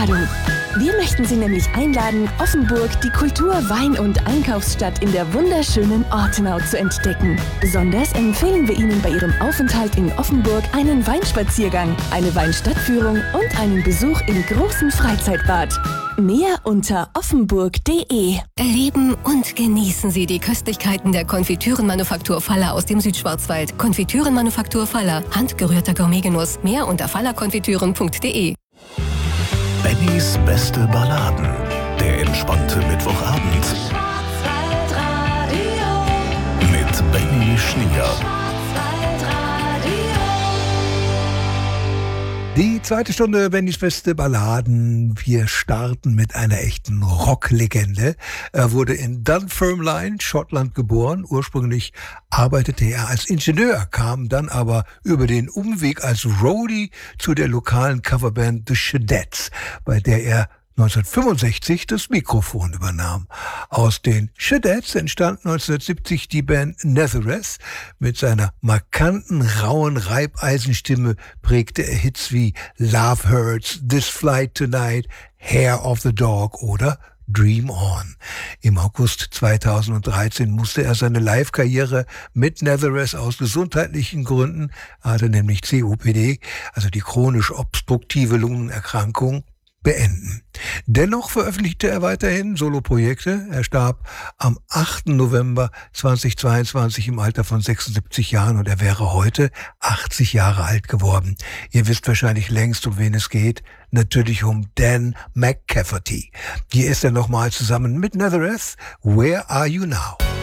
Einladung. Wir möchten Sie nämlich einladen, Offenburg, die Kultur-, Wein- und Einkaufsstadt in der wunderschönen Ortenau zu entdecken. Besonders empfehlen wir Ihnen bei Ihrem Aufenthalt in Offenburg einen Weinspaziergang, eine Weinstadtführung und einen Besuch im großen Freizeitbad. Mehr unter offenburg.de. Erleben und genießen Sie die Köstlichkeiten der Konfitürenmanufaktur Faller aus dem Südschwarzwald. Konfitürenmanufaktur Faller. Handgerührter Gourmetgenuss. Mehr unter fallerkonfitüren.de. Bennys beste Balladen. Der entspannte Mittwochabend. Mit Benny Schnier. Die zweite Stunde Bennys beste Balladen. Wir starten mit einer echten Rocklegende. Er wurde in Dunfermline, Schottland geboren. Ursprünglich arbeitete er als Ingenieur, kam dann aber über den Umweg als Roadie zu der lokalen Coverband The Chadettes, bei der er 1965 das Mikrofon übernahm. Aus den Chadettes entstand 1970 die Band Nazareth. Mit seiner markanten, rauen Reibeisenstimme prägte er Hits wie Love Hurts, This Flight Tonight, Hair of the Dog oder Dream On. Im August 2013 musste er seine Live-Karriere mit Nazareth aus gesundheitlichen Gründen, er hatte nämlich COPD, also die chronisch obstruktive Lungenerkrankung, beenden. Dennoch veröffentlichte er weiterhin Soloprojekte. Er starb am 8. November 2022 im Alter von 76 Jahren und er wäre heute 80 Jahre alt geworden. Ihr wisst wahrscheinlich längst, um wen es geht. Natürlich um Dan McCafferty. Hier ist er nochmal zusammen mit Nazareth. Where Are You Now?